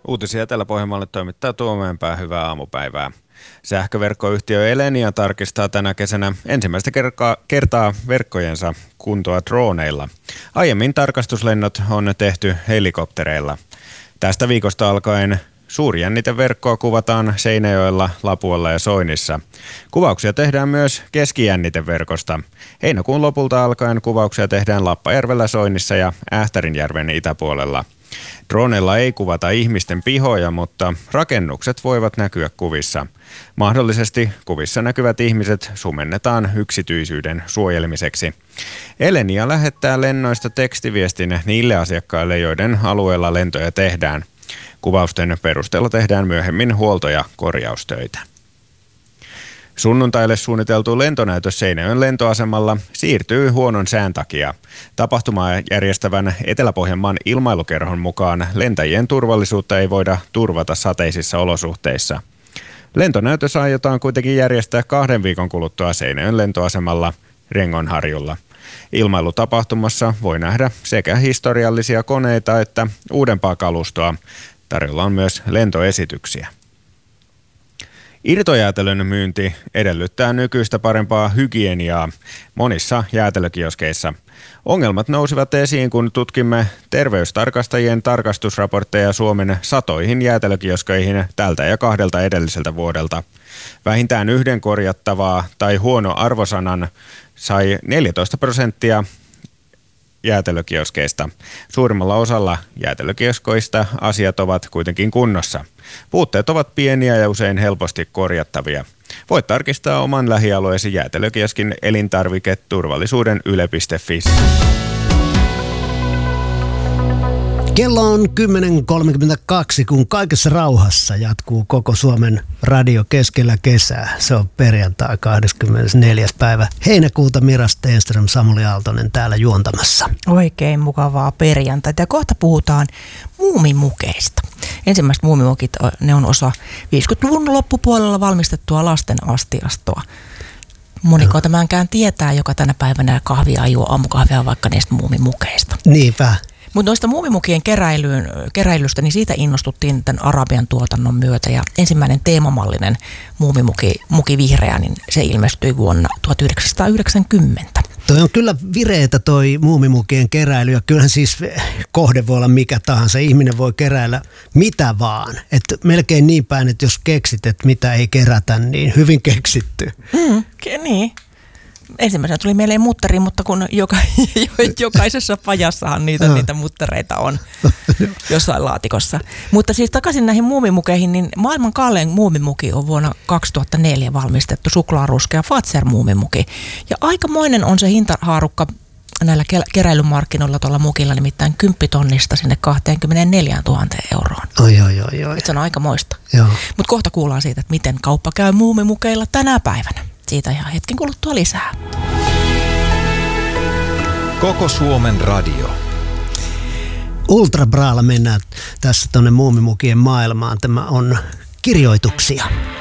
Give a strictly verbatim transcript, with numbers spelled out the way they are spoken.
Uutisia Etelä-Pohjanmaalle toimittaa Tuomeempää. Hyvää aamupäivää. Sähköverkkoyhtiö Elenia tarkistaa tänä kesänä ensimmäistä kertaa, kertaa verkkojensa kuntoa droneilla. Aiemmin tarkastuslennot on tehty helikoptereilla. Tästä viikosta alkaen suurjänniteverkkoa kuvataan Seinäjoella, Lapualla ja Soinissa. Kuvauksia tehdään myös keskijänniteverkosta. Heinäkuun lopulta alkaen kuvauksia tehdään Lappajärvellä, Soinissa ja Ähtärinjärven itäpuolella. Droneilla ei kuvata ihmisten pihoja, mutta rakennukset voivat näkyä kuvissa. Mahdollisesti kuvissa näkyvät ihmiset sumennetaan yksityisyyden suojelmiseksi. Elenia lähettää lennoista tekstiviestin niille asiakkaille, joiden alueella lentoja tehdään. Kuvausten perusteella tehdaan myöhemmin huolto- ja korjaustöitä. Sunnuntaille suunniteltu lentonäytös Seinäjoen lentoasemalla siirtyy huonon sään takia. Tapahtumaa järjestävän Etelä-Pohjanmaan ilmailukerhon mukaan lentäjien turvallisuutta ei voida turvata sateisissa olosuhteissa. Lentonäytös aiotaan kuitenkin järjestää kahden viikon kuluttua Seinäjoen lentoasemalla Rengonharjulla. Ilmailutapahtumassa voi nähdä sekä historiallisia koneita että uudempaa kalustoa. Tarjolla on myös lentoesityksiä. Irtojäätelön myynti edellyttää nykyistä parempaa hygieniaa monissa jäätelökioskeissa. Ongelmat nousivat esiin, kun tutkimme terveystarkastajien tarkastusraportteja Suomen satoihin jäätelökioskeihin tältä ja kahdelta edelliseltä vuodelta. Vähintään yhden korjattavaa tai huono arvosanan sai neljätoista prosenttia jäätelökioskeista. Suurimmalla osalla jäätelökioskoista asiat ovat kuitenkin kunnossa. Puutteet ovat pieniä ja usein helposti korjattavia. Voit tarkistaa oman lähialueesi jäätelökioskin elintarviketurvallisuuden yle piste fi. Kello on kymmenen kolmekymmentäkaksi, kun kaikessa rauhassa jatkuu koko Suomen radio keskellä kesää. Se on perjantai kahdeskymmenesneljäs päivä heinäkuuta. Mira Stenström, Samuli Aaltonen täällä juontamassa. Oikein mukavaa perjantaita. Ja kohta puhutaan muumimukeista. Ensimmäiset muumimukit, ne on osa viisikymmentäluvun loppupuolella valmistettua lasten astiastoa. Moniko tämänkään tietää, joka tänä päivänä kahvia juo aamukahvia vaikka niistä muumimukeista. Niinpä. Mutta noista muumimukien keräilyyn, keräilystä, niin siitä innostuttiin tämän Arabian tuotannon myötä. Ja ensimmäinen teemamallinen muumimuki, muki vihreä, niin se ilmestyi vuonna tuhatyhdeksänsataayhdeksänkymmentä. Toi on kyllä vireetä toi muumimukien keräily, ja kyllähän siis kohde voi olla mikä tahansa. Ihminen voi keräillä mitä vaan. Että melkein niin päin, että jos keksit, että mitä ei kerätä, niin hyvin keksitty. Mm, niin. Ensimmäisenä tuli mieleen mutteri, mutta kun joka, jokaisessa pajassahan niitä, no. niitä muttereita on jossain laatikossa. Mutta siis takaisin näihin muumimukeihin, niin maailman kallein muumimuki on vuonna kaksituhattaneljä valmistettu suklaaruskea Fazer-muumimuki. Ja aikamoinen on se hintahaarukka näillä keräilymarkkinoilla tuolla mukilla, nimittäin kymppitonnista sinne kaksikymmentäneljätuhatta euroon. Oi, oi, oi, oi. Se on aikamoista. Mutta kohta kuullaan siitä, että miten kauppa käy muumimukeilla tänä päivänä. Siitä ihan hetken kuluttua lisää. Koko Suomen radio. Ultra Bralla mennään tässä tuonne muumimukien maailmaan. Tämä on kirjoituksia.